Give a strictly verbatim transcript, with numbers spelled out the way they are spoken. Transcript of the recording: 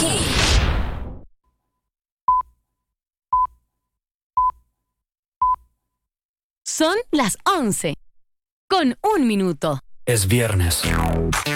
Son las once, con un minuto. Es viernes.